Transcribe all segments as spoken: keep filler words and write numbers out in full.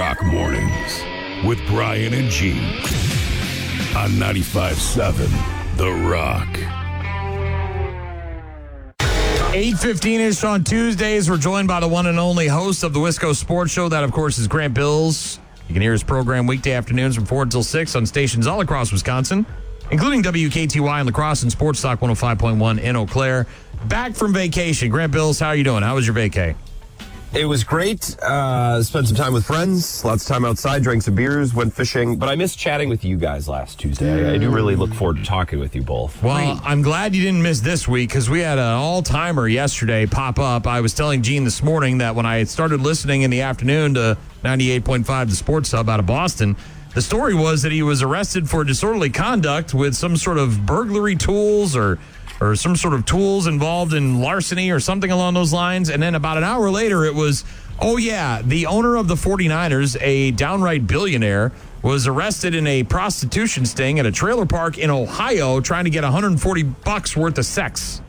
Rock Mornings with Brian and Gene on ninety-five seven The Rock. eight fifteen-ish on Tuesdays. We're joined by the one and only host of the Wisco Sports Show. That, of course, is Grant Bills. You can hear his program weekday afternoons from four until six on stations all across Wisconsin, including W K T Y in La Crosse and Sports Talk one oh five point one in Eau Claire. Back from vacation. Grant Bills, how are you doing? How was your vacay? It was great. Uh, spent some time with friends, lots of time outside, drank some beers, went fishing. But I missed chatting with you guys last Tuesday. I, I do really look forward to talking with you both. Well, I'm glad you didn't miss this week because we had an all-timer yesterday pop up. I was telling Gene this morning that when I started listening in the afternoon to ninety-eight point five The Sports Hub out of Boston, the story was that he was arrested for disorderly conduct with some sort of burglary tools or or some sort of tools involved in larceny or something along those lines. And then about an hour later, it was, oh, yeah, the owner of the forty-niners, a downright billionaire, was arrested in a prostitution sting at a trailer park in Ohio trying to get one hundred forty bucks worth of sex.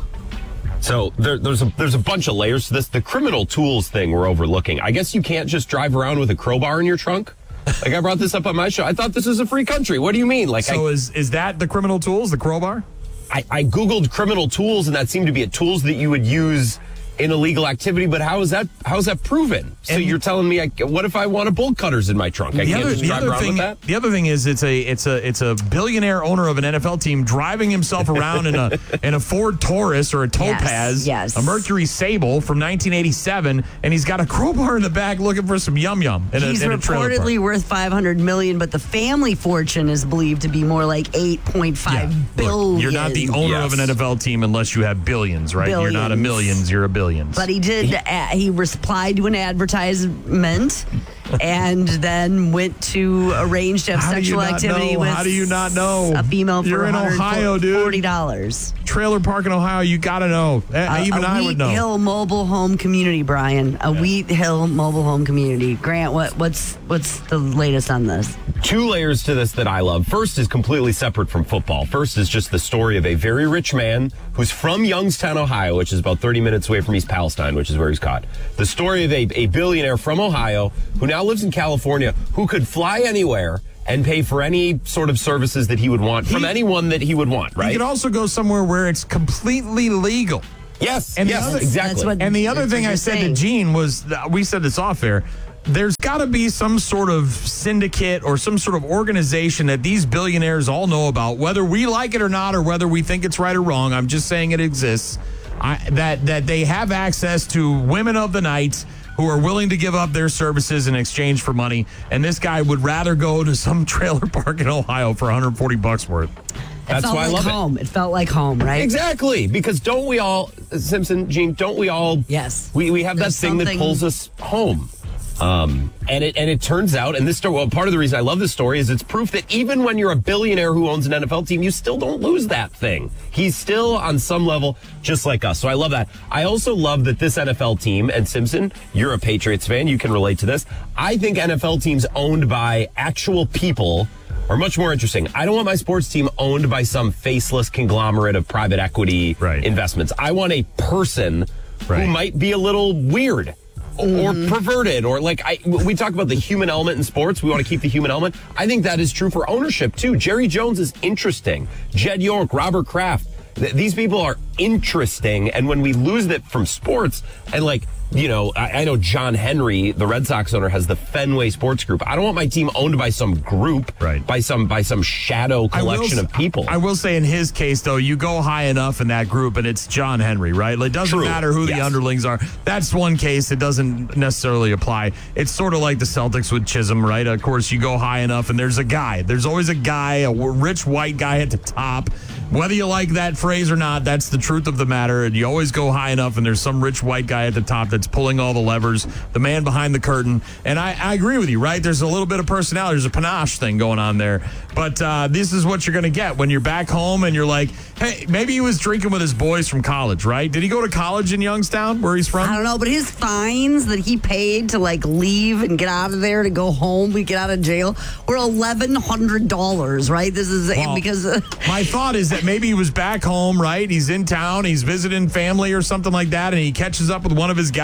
So there, there's a there's a bunch of layers to this. The criminal tools thing we're overlooking. I guess you can't just drive around with a crowbar in your trunk. Like I brought this up on my show. I thought this was a free country. What do you mean? Like, So I, is, is that the criminal tools, the crowbar? I, I Googled criminal tools, and that seemed to be a tools that you would use in illegal activity. But how is that? How is that proven? So And you're telling me, I, what if I want a bolt cutters in my trunk? I The can't other, just the drive other around thing, with that? the other thing is it's a it's a it's a billionaire owner of an N F L team driving himself around in a in a Ford Taurus or a Topaz, yes. a Mercury Sable from nineteen eighty-seven, and he's got a crowbar in the back looking for some yum yum. In He's a, in a trailer park. reportedly worth five hundred million dollars, but the family fortune is believed to be more like eight point five Yeah. billion. Look, you're not the owner Yes. of an N F L team unless you have billions, right? You're not a Billions. millions, you're a billions. But he did. Uh, he replied to an advertisement, and then went to arrange to have How do you sexual not activity know? with How do you not know? a female for You're in Ohio, dude. forty dollars. Trailer park in Ohio, you got to know. Eh, Even a I Wheat would know. Hill mobile home community, Brian. A Yeah. Wheat Hill mobile home community. Grant, what what's what's the latest on this? Two layers to this that I love. First is completely separate from football. First is just the story of a very rich man who's from Youngstown, Ohio, which is about thirty minutes away from East Palestine, which is where he's caught. The story of a, a billionaire from Ohio who now lives in California who could fly anywhere and pay for any sort of services that he would want from He- anyone that he would want, right? You could also go somewhere where it's completely legal. yes, And the yes, other- exactly. That's what- And the other That's thing what I you're said saying. to Gene was, that we said this off air, there's got to be some sort of syndicate or some sort of organization that these billionaires all know about, whether we like it or not, or whether we think it's right or wrong. I'm just saying it exists. I, that that they have access to women of the night who are willing to give up their services in exchange for money. And this guy would rather go to some trailer park in Ohio for one hundred forty bucks worth. It That's felt why I like love it. home. It. felt like home, right? Exactly, because don't we all, Simpson, Gene, don't we all? Yes. We we have that There's thing that something- pulls us home. Um, and it and it turns out, and this story, well, part of the reason I love this story is it's proof that even when you're a billionaire who owns an N F L team, you still don't lose that thing. He's still on some level just like us. So I love that. I also love that this N F L team, and Simpson, you're a Patriots fan, you can relate to this. I think N F L teams owned by actual people are much more interesting. I don't want my sports team owned by some faceless conglomerate of private equity Right. investments. I want a person Right. who might be a little weird or Mm-hmm. perverted, or like I, we talk about the human element in sports. We want to keep the human element. I think that is true for ownership too. Jerry Jones is interesting. Jed York, Robert Kraft. Th- these people are interesting. And when we lose that from sports, and like, you know, I, I know John Henry, the Red Sox owner, has the Fenway Sports Group. I don't want my team owned by some group, Right. by some by some shadow I will collection s- of people. I will say in his case, though, you go high enough in that group and it's John Henry, right? Like, it doesn't True. matter who the Yes. underlings are. That's one case. It doesn't necessarily apply. It's sort of like the Celtics with Chisholm, right? Of course, you go high enough and there's a guy. There's always a guy, a w- rich white guy at the top. Whether you like that phrase or not, that's the truth of the matter. And you always go high enough and there's some rich white guy at the top that's pulling all the levers, the man behind the curtain. And I, I agree with you, right? There's a little bit of personality. There's a panache thing going on there. But uh, this is what you're going to get when you're back home and you're like, hey, maybe he was drinking with his boys from college, right? Did he go to college in Youngstown, where he's from? I don't know, but his fines that he paid to like leave and get out of there to go home and get out of jail were eleven hundred dollars, right? This is Well, because uh, my thought is that maybe he was back home, right? He's in town, he's visiting family or something like that, and he catches up with one of his guys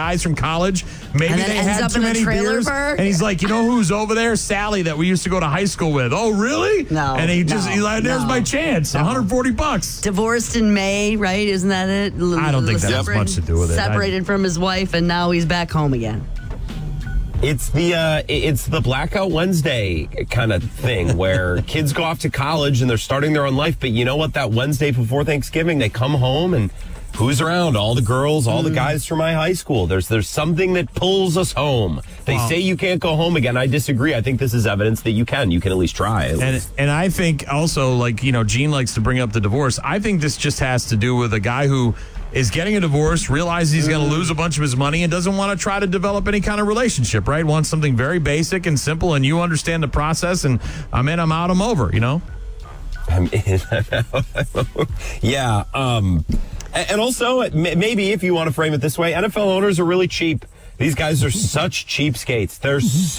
guys from college. Maybe And then they ends had up too in the many trailer beers. park? And he's like, you know who's over there? Sally, that we used to go to high school with. Oh, really? No, And he just, no, he's like, there's no. my chance. one hundred forty bucks. Divorced in May, right? Isn't that it? I don't think that has much to do with it. Separated from his wife, and now he's back home again. It's the uh, it's the Blackout Wednesday kind of thing where kids go off to college and they're starting their own life. But you know what? That Wednesday before Thanksgiving, they come home and who's around? All the girls, all the guys from my high school. There's there's something that pulls us home. They Wow. say you can't go home again. I disagree. I think this is evidence that you can. You can at least try. At And least. and I think also, like, you know, Gene likes to bring up the divorce. I think this just has to do with a guy who is getting a divorce, realizes he's going to lose a bunch of his money, and doesn't want to try to develop any kind of relationship, right? Wants something very basic and simple, and you understand the process, and I'm in, I'm out, I'm over, you know? I'm in. yeah. Um, and also, maybe if you want to frame it this way, N F L owners are really cheap. These guys are such cheapskates. They're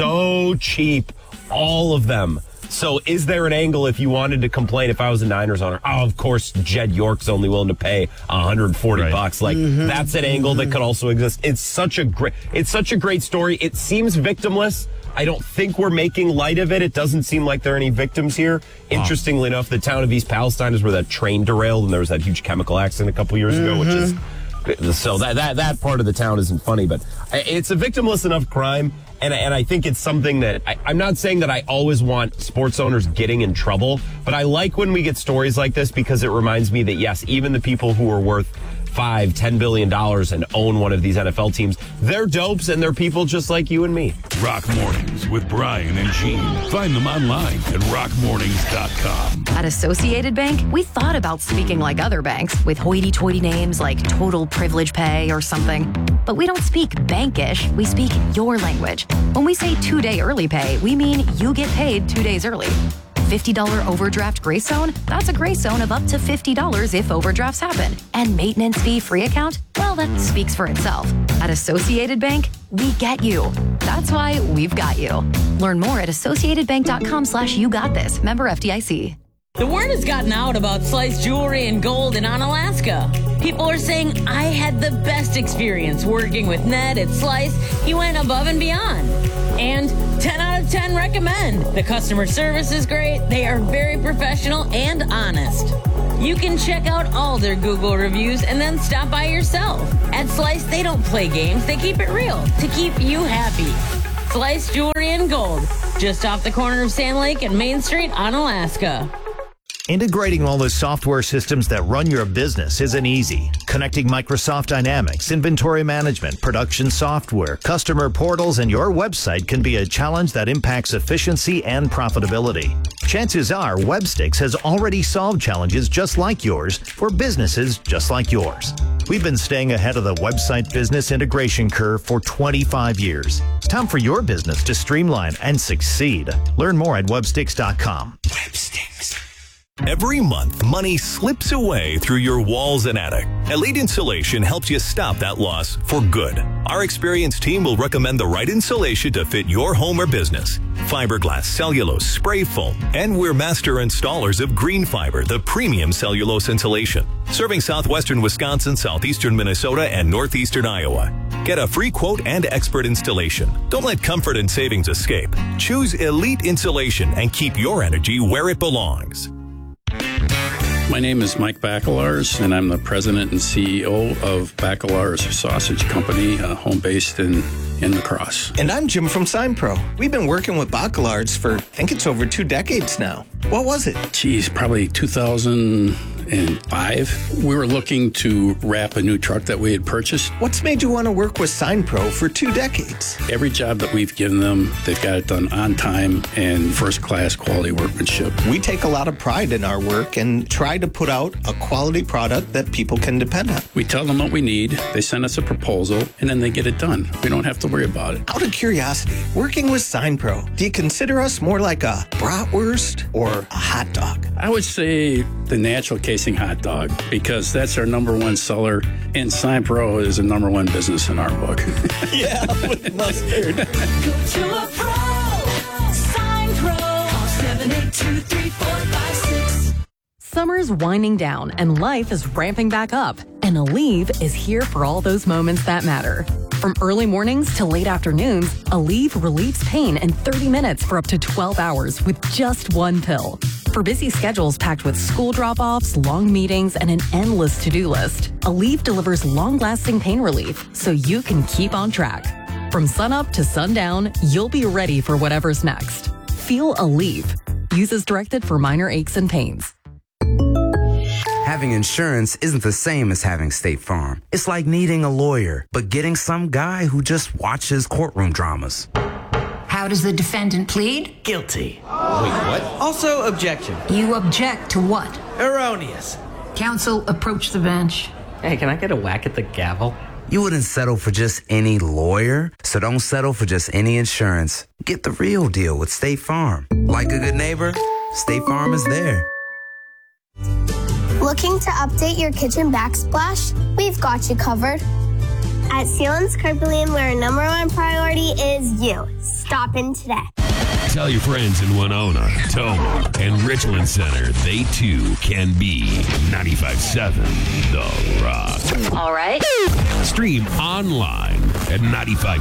so cheap, all of them. So is there an angle if you wanted to complain if I was a Niners owner? Oh, of course, Jed York's only willing to pay one hundred forty Right. bucks. Like mm-hmm. that's an angle that could also exist. It's such a great it's such a great story. It seems victimless. I don't think we're making light of it. It doesn't seem like there are any victims here. Wow. Interestingly enough, the town of East Palestine is where that train derailed and there was that huge chemical accident a couple years ago, mm-hmm. which is so that, that that part of the town isn't funny, but it's a victimless enough crime. And, and I think it's something that I, I'm not saying that I always want sports owners getting in trouble, but I like when we get stories like this because it reminds me that, yes, even the people who are worth five, ten billion dollars and own one of these N F L teams, they're dopes and they're people just like you and me. Rock Mornings with Brian and Gene. Find them online at rock mornings dot com. At Associated Bank, we thought about speaking like other banks with hoity-toity names like Total Privilege Pay or something. But we don't speak bankish, we speak your language. When we say two-day early pay, we mean you get paid two days early. fifty dollars overdraft grace zone? That's a grace zone of up to fifty dollars if overdrafts happen. And maintenance fee free account? Well, that speaks for itself. At Associated Bank, we get you. That's why we've got you. Learn more at associatedbank.com slash you got this. Member F D I C. The word has gotten out about Slice Jewelry and Gold in Onalaska. People are saying I had the best experience working with Ned at Slice. He went above and beyond. And ten out of ten recommend. The customer service is great. They are very professional and honest. You can check out all their Google reviews and then stop by yourself. At Slice, they don't play games. They keep it real to keep you happy. Slice Jewelry and Gold, just off the corner of Sand Lake and Main Street, Onalaska. Integrating all the software systems that run your business isn't easy. Connecting Microsoft Dynamics, inventory management, production software, customer portals, and your website can be a challenge that impacts efficiency and profitability. Chances are Websticks has already solved challenges just like yours for businesses just like yours. We've been staying ahead of the website business integration curve for twenty-five years. It's time for your business to streamline and succeed. Learn more at websticks dot com. Websticks. Every month, money slips away through your walls and attic. Elite Insulation helps you stop that loss for good. Our experienced team will recommend the right insulation to fit your home or business. Fiberglass, cellulose, spray foam, and we're master installers of Green Fiber, the premium cellulose insulation. Serving southwestern Wisconsin, southeastern Minnesota, and northeastern Iowa. Get a free quote and expert installation. Don't let comfort and savings escape. Choose Elite Insulation and keep your energy where it belongs. My name is Mike Bacelars, and I'm the president and C E O of Bacelars Sausage Company, uh, home based in, in La Crosse. And I'm Jim from SignPro. We've been working with Bacelards for, I think it's over two decades now. What was it? Geez, probably two thousand five. We were looking to wrap a new truck that we had purchased. What's made you want to work with SignPro for two decades? Every job that we've given them, they've got it done on time and first-class quality workmanship. We take a lot of pride in our work and try to put out a quality product that people can depend on. We tell them what we need, they send us a proposal, and then they get it done. We don't have to worry about it. Out of curiosity, working with SignPro, do you consider us more like a bratwurst or a hot dog? I would say the natural casing hot dog, because that's our number one seller, and SignPro is a number one business in our book. Yeah, with mustard. Go to a pro. SignPro. Call seven eight two, three four five six. Summer's winding down and life is ramping back up, and Aleve is here for all those moments that matter. From early mornings to late afternoons, Aleve relieves pain in thirty minutes for up to twelve hours with just one pill. For busy schedules packed with school drop-offs, long meetings, and an endless to-do list, Aleve delivers long-lasting pain relief so you can keep on track. From sunup to sundown, you'll be ready for whatever's next. Feel Aleve. Use as directed for minor aches and pains. Having insurance isn't the same as having State Farm. It's like needing a lawyer, but getting some guy who just watches courtroom dramas. How does the defendant plead? Guilty. Wait, what? Also, objection. You object to what? Erroneous. Counsel, approach the bench. Hey, can I get a whack at the gavel? You wouldn't settle for just any lawyer, so don't settle for just any insurance. Get the real deal with State Farm. Like a good neighbor, State Farm is there. Looking to update your kitchen backsplash? We've got you covered. At Sealands Carpelian, where our number one priority is you. Stop in today. Tell your friends in Winona, Toma, and Richland Center they too can be ninety-five point seven The Rock. All right. Stream online at nine five